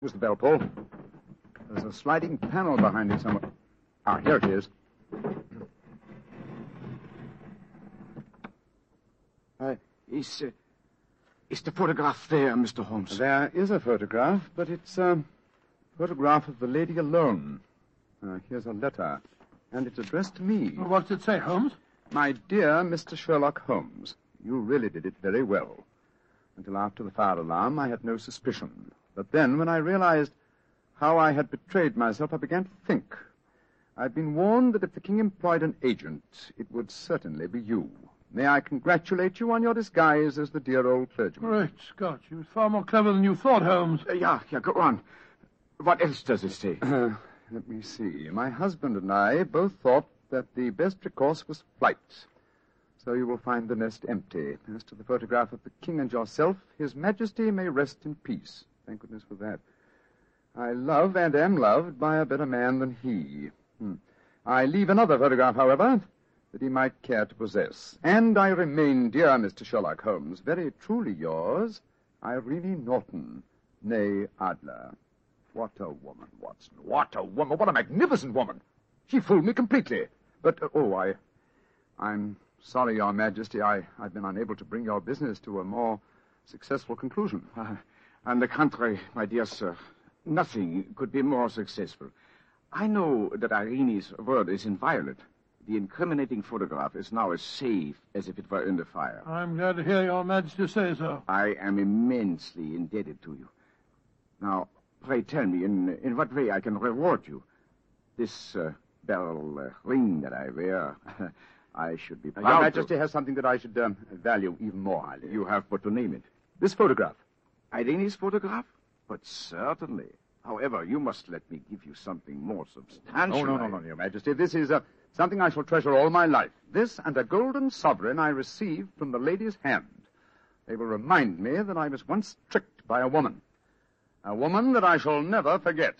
Where's the bell, Paul? There's a sliding panel behind it somewhere. Ah, here it is. Is the photograph there, Mr. Holmes? There is a photograph, but it's a photograph of the lady alone. Here's a letter, and it's addressed to me. Well, what does it say, Holmes? My dear Mr. Sherlock Holmes, you really did it very well. Until after the fire alarm, I had no suspicion. But then, when I realized how I had betrayed myself, I began to think. I'd been warned that if the king employed an agent, it would certainly be you. May I congratulate you on your disguise as the dear old clergyman? Great Scott, you were far more clever than you thought, Holmes. Yeah, go on. What else does it say? Let me see. My husband and I both thought that the best recourse was flight. So you will find the nest empty. As to the photograph of the king and yourself, His Majesty may rest in peace. Thank goodness for that. I love and am loved by a better man than he. I leave another photograph, however, that he might care to possess. And I remain, dear Mr. Sherlock Holmes, very truly yours, Irene Norton, née Adler. What a woman, Watson. What a woman. What a magnificent woman. She fooled me completely. But, I'm sorry, Your Majesty, I've been unable to bring your business to a more successful conclusion. On the contrary, my dear sir, nothing could be more successful. I know that Irene's word is inviolate. The incriminating photograph is now as safe as if it were in the fire. I'm glad to hear Your Majesty say so. I am immensely indebted to you. Now, pray tell me, in what way I can reward you? This beryl ring that I wear, I should be proud Your Majesty has something that I should value even more highly. You have but to name it. This photograph. Irene's photograph? But certainly. However, you must let me give you something more substantial. No, Your Majesty. This is something I shall treasure all my life. This and a golden sovereign I received from the lady's hand. They will remind me that I was once tricked by a woman. A woman that I shall never forget.